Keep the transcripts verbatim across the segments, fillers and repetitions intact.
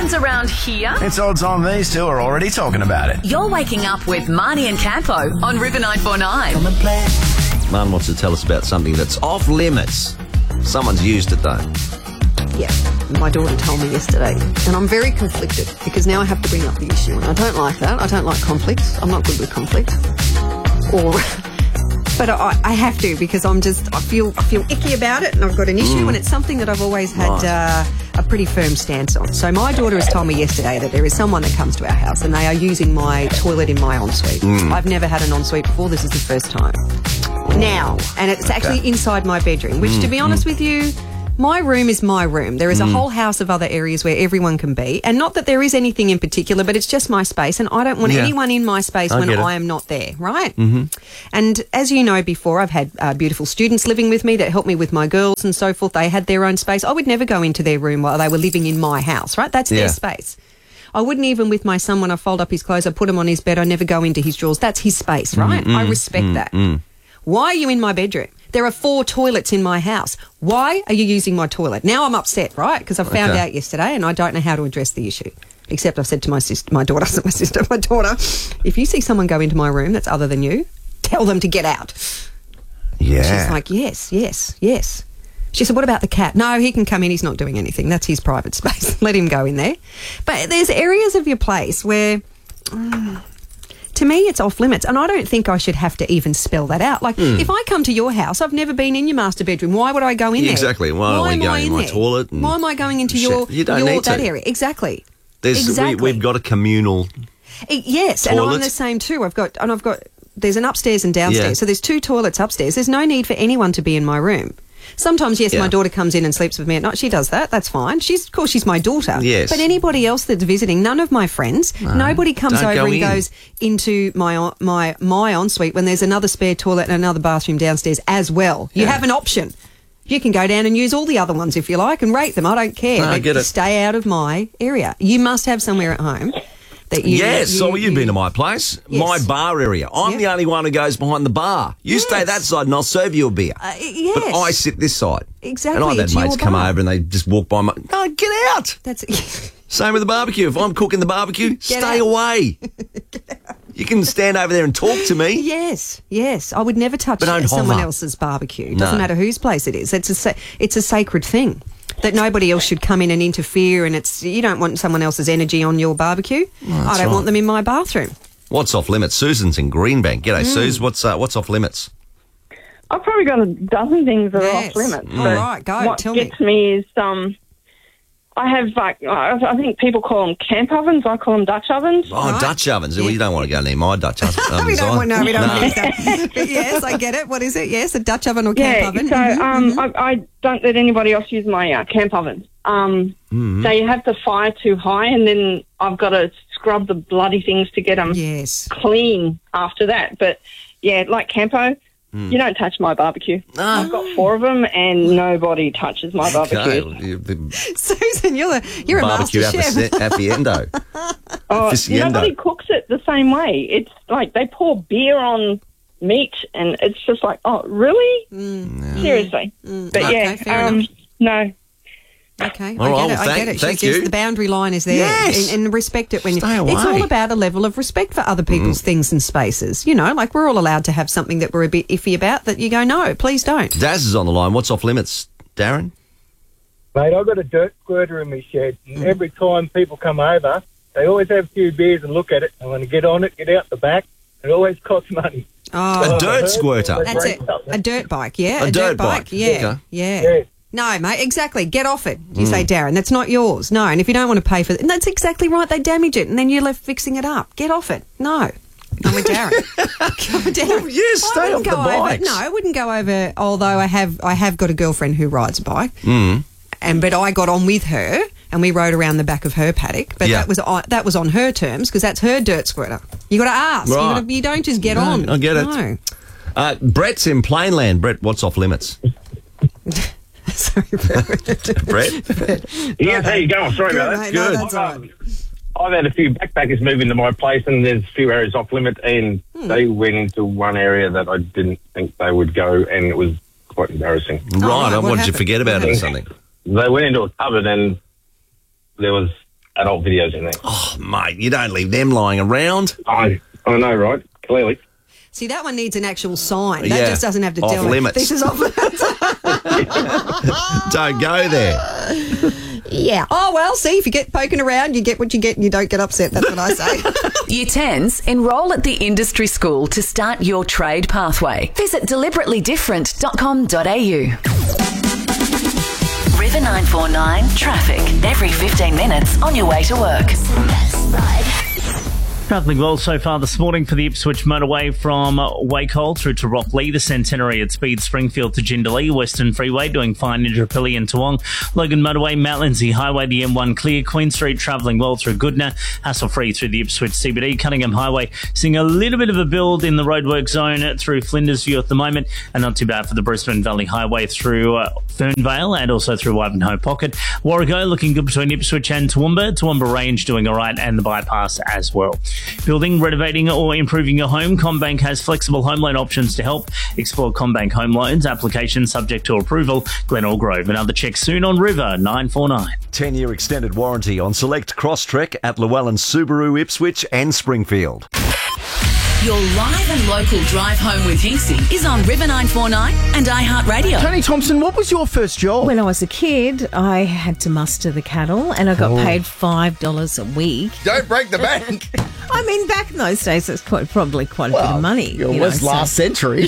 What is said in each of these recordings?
happens around here, It's odds on these two are already talking about it. you're waking up with Marnie and Campo on River nine four nine. Mum wants to tell us about something that's off limits. Someone's used it, though. Yeah, my daughter told me yesterday, and I'm very conflicted because now I have to bring up the issue, and I don't like that. I don't like conflicts. I'm not good with conflict. Or, but I, I have to because I'm just I feel I feel icky about it, and I've got an issue, Mm. and it's something that I've always had Right. uh, a pretty firm stance on. So my daughter has told me yesterday that there is someone that comes to our house, and they are using my toilet in my ensuite. Mm. I've never had an ensuite before. This is the first time. Now, and it's actually inside my bedroom, which, to be honest with you, my room is my room. There is a whole house of other areas where everyone can be. And not that there is anything in particular, but it's just my space. And I don't want Yeah. anyone in my space I when get it. I am not there, right? Mm-hmm. And as you know before, I've had uh, beautiful students living with me that help me with my girls and so forth. They had their own space. I would never go into their room while they were living in my house, right? That's Yeah. their space. I wouldn't even with my son, when I fold up his clothes, I put him on his bed. I never go into his drawers. That's his space, right? I respect that. Why are you in my bedroom? There are four toilets in my house. Why are you using my toilet? Now I'm upset, right? Because I found Okay. out yesterday and I don't know how to address the issue. Except I've said to my sister, my daughter, not my sister, my daughter, if you see someone go into my room that's other than you, tell them to get out. Yeah. She's like, yes, yes, yes. She said, what about the cat? No, he can come in. He's not doing anything. That's his private space. Let him go in there. But there's areas of your place where... mm, to me, it's off limits, and I don't think I should have to even spell that out. Like, if I come to your house, I've never been in your master bedroom. Why would I go in Yeah, there? exactly. Why don't we am go I in my there? toilet and Why am I going into your, shit? You don't your need to. that area? Exactly. There's, exactly. we, we've got a communal... E- yes, and I'm Toilet? the same too. I've got, and I've got. There's an upstairs and downstairs, Yeah. so there's two toilets upstairs. There's no need for anyone to be in my room. Sometimes, yes, Yeah. my daughter comes in and sleeps with me at night. She does that. That's fine. She's, of course, she's my daughter. Yes. But anybody else that's visiting, none of my friends, nobody comes Don't over go and in. goes into my my my ensuite when there's another spare toilet and another bathroom downstairs as well. You Yeah. have an option. You can go down and use all the other ones if you like and rate them. I don't care. No, I But get it. stay out of my area. You must have somewhere at home that you. yes, you, so you've you- been to my place, Yes. my bar area. I'm Yeah. the only one who goes behind the bar. You stay Yes. that side and I'll serve you a beer. Uh, yes. But I sit this side. Exactly, And I've had it's mates your come bar. over and they just walk by my... No, get out! That's Same with the barbecue. If I'm cooking the barbecue, stay out. away. You can stand over there and talk to me. yes, yes. I would never touch But don't someone hover. else's barbecue. No. Doesn't matter whose place it is. It's a sa- it's a sacred thing that nobody else should come in and interfere. And it's you don't want someone else's energy on your barbecue. I don't right. want them in my bathroom. What's off limits? Susan's in Greenbank. G'day, Mm. Suze. What's uh, what's off limits? I've probably got a dozen things that are Yes. off limits. All but right, go, What tell me. gets me is um, I have like I I think people call them camp ovens. I call them Dutch ovens. Oh, Right. Dutch ovens. Well, you don't want to go near my Dutch ovens. we don't want no, we don't No. want that. But yes, I get it. What is it? Yes, a Dutch oven or camp Yeah, oven. so Mhm, um, mhm. I, I don't let anybody else use my uh, camp oven. Um, Mm-hmm. They have the fire too high, and then I've got to scrub the bloody things to get them yes. clean after that. But yeah, like Campo, Mm. you don't touch my barbecue. Ah. I've got four of them, and nobody touches my barbecue. Okay. You- the Susan, you're a you're a barbecue master chef. affi- affiendo. Oh, Aficionado. nobody cooks it the same way. It's like they pour beer on meat, and it's just like, oh, really? Seriously? But Mm. Okay, yeah, fair um, enough. no. Okay, All I right, get well, it. I thank- get it. She's thank just- you. The boundary line is there, Yes. and, and respect it when you. Stay It's away. all about a level of respect for other people's things and spaces. You know, like we're all allowed to have something that we're a bit iffy about. That you go, no, please don't. Daz is on the line. What's off limits, Darren? Mate, I've got a dirt squirter in my shed, and every time people come over, they always have a few beers and look at it. And when they get on it, get out the back, it always costs money. Oh, A dirt squirter. that's it. A dirt bike, yeah. A dirt bike. Yeah, Okay. yeah. Yeah. No, mate, exactly. Get off it. You say, Darren, that's not yours. No, and if you don't want to pay for it, and that's exactly right. They damage it, and then you're left fixing it up. Get off it. No. I'm with Darren. I'm with Darren. Well, yes, I stay wouldn't off the go over- bikes. No, I wouldn't go over. Although I have, I have got a girlfriend who rides a bike, Mm. and but I got on with her, and we rode around the back of her paddock. But Yeah. that was on, that was on her terms because that's her dirt squirter. You got to ask. Right. You, gotta, you don't just get No, on. I get it. No. Uh, Brett's in Plainland. Brett, what's off limits? Sorry, Brett. Brett? Yes, how you going? Sorry Good, about mate. that. No, Good. that's all I've, right. um, I've had a few backpackers move into my place, and there's a few areas off limit, and Hmm. they went into one area that I didn't think they would go, and it was quite embarrassing. Right. right, what what did you happened? forget about What it or happened? something? They went into a cupboard, and there was adult videos in there. Oh, mate, you don't leave them lying around. I, I know, right? Clearly. See, that one needs an actual sign. That Yeah. just doesn't have to Off tell it. limits. This is off limits. Don't go there. Yeah. Oh, well, see, if you get poking around, you get what you get and you don't get upset. That's what I say. Year tens, enrol at the industry school to start your trade pathway. Visit deliberately different dot com dot a u. River nine four nine traffic. Every fifteen minutes on your way to work. Travelling well so far this morning for the Ipswich motorway from Wacol through to Rockley, the Centenary at speed Springfield to Jindalee, Western Freeway doing fine in Indooroopilly and Toowong, Logan motorway, Mount Lindsay Highway, the M one clear, Queen Street travelling well through Goodna, hassle-free through the Ipswich C B D, Cunningham Highway seeing a little bit of a build in the roadwork zone through Flinders View at the moment, and not too bad for the Brisbane Valley Highway through uh, Fernvale and also through Ivanhoe Pocket. Warrego looking good between Ipswich and Toowoomba, Toowoomba Range doing all right, and the bypass as well. Building, renovating or improving your home, CommBank has flexible home loan options to help. Explore CommBank Home Loans, application subject to approval. Glenelg Grove. Another check soon on River nine four nine. ten-year extended warranty on select Crosstrek at Llewellyn Subaru, Ipswich and Springfield. Your live and local drive home with Hinksy is on River nine four nine and iHeartRadio. Tony Thompson, what was your first job? When I was a kid, I had to muster the cattle and I got Oh. paid five dollars a week. Don't break the bank. I mean, back in those days, it's quite probably quite a bit of money. It you was know, so- last century.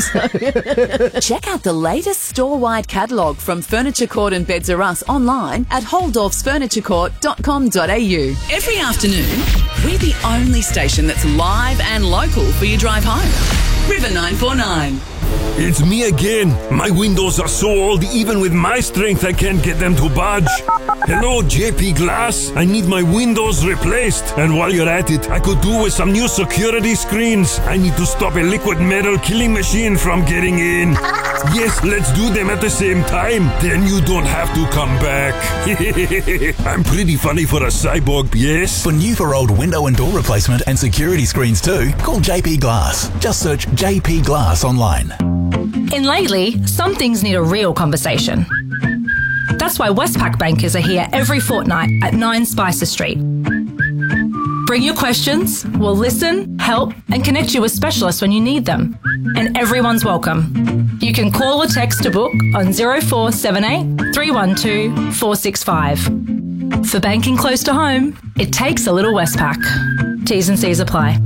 Check out the latest store-wide catalogue from Furniture Court and Beds R Us online at holdorfs furniture court dot com dot a u. Every afternoon, we're the only station that's live and local for your drive home. River nine four nine. It's me again. My windows are so old, even with my strength, I can't get them to budge. Hello, J P Glass. I need my windows replaced. And while you're at it, I could do with some new security screens. I need to stop a liquid metal killing machine from getting in. Yes, let's do them at the same time. Then you don't have to come back. I'm pretty funny for a cyborg, yes? For new for old window and door replacement and security screens too, call J P Glass. Just search J P Glass online. And lately, some things need a real conversation. That's why Westpac bankers are here every fortnight at nine Spicer Street. Bring your questions, we'll listen, help, and connect you with specialists when you need them. And everyone's welcome. You can call or text to book on zero four seven eight, three one two, four six five. For banking close to home, it takes a little Westpac. T's and C's apply.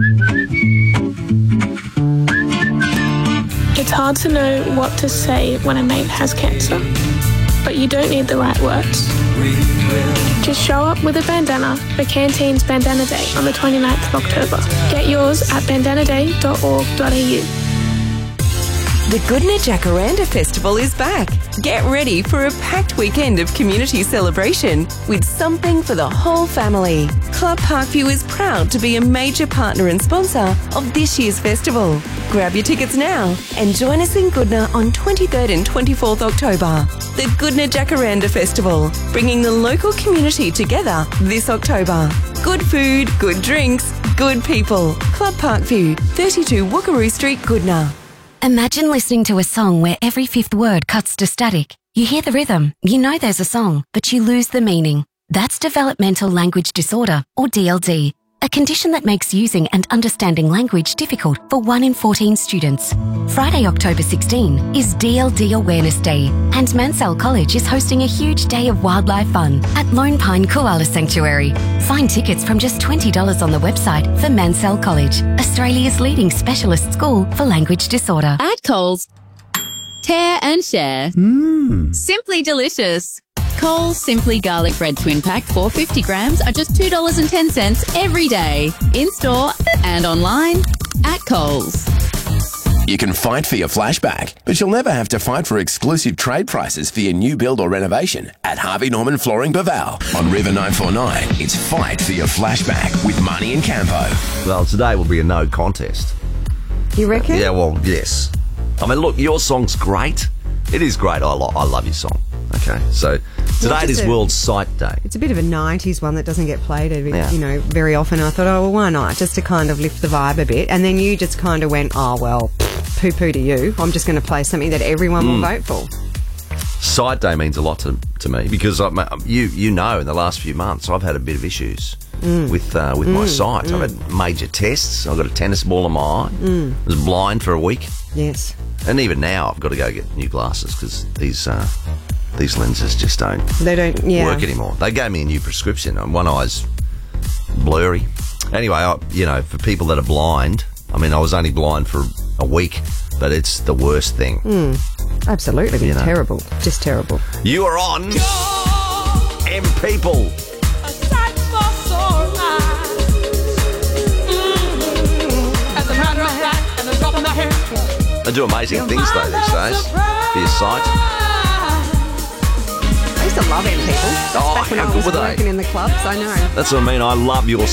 It's hard to know what to say when a mate has cancer, but you don't need the right words. Just show up with a bandana for Canteen's Bandana Day on the twenty-ninth of October. Get yours at bandana day dot org dot a u. The Goodna Jacaranda Festival is back. Get ready for a packed weekend of community celebration with something for the whole family. Club Parkview is proud to be a major partner and sponsor of this year's festival. Grab your tickets now and join us in Goodna on twenty-third and twenty-fourth October. The Goodna Jacaranda Festival, bringing the local community together this October. Good food, good drinks, good people. Club Parkview, thirty-two Wookaroo Street, Goodna. Imagine listening to a song where every fifth word cuts to static. You hear the rhythm, you know there's a song, but you lose the meaning. That's developmental language disorder, or D L D, a condition that makes using and understanding language difficult for one in fourteen students. Friday, October sixteenth is D L D Awareness Day, and Mansell College is hosting a huge day of wildlife fun at Lone Pine Koala Sanctuary. Find tickets from just twenty dollars on the website for Mansell College, Australia's leading specialist school for language disorder. At Coles, tear and share. Mmm. Simply delicious. Coles Simply Garlic Bread Twin Pack four hundred fifty grams are just two dollars and ten cents every day. In store and online at Coles. You can fight for your flashback, but you'll never have to fight for exclusive trade prices for your new build or renovation at Harvey Norman Flooring Baval. On River nine four nine, it's Fight for Your Flashback with Marnie and Campo. Well, today will be a no contest. You reckon? Yeah, well, yes. I mean, look, your song's great. It is great. I, lo- I love your song. Okay, so today just is a- World Sight Day. It's a bit of a nineties one that doesn't get played, every, Yeah. you know, very often. I thought, oh, well, why not? Just to kind of lift the vibe a bit. And then you just kind of went, oh, well, poo-poo to you. I'm just going to play something that everyone will Mm. vote for. Sight day means a lot to, to me because I, you you know in the last few months I've had a bit of issues Mm. with uh, with my Mm, sight. mm. I've had major tests. I've got a tennis ball in my eye. Mm. I was blind for a week. Yes. And even now I've got to go get new glasses because these uh, these lenses just don't They don't, yeah. work anymore. They gave me a new prescription and one eye's blurry. Anyway, I, you know, for people that are blind, I mean, I was only blind for a week, but it's the worst thing. Mm. Absolutely. You know. Terrible. Just terrible. You are on M People. They do amazing things though these days for your sight. I used to love M People. That's Oh, back when how I good was were they? working in the clubs, I know. That's what I mean. I love your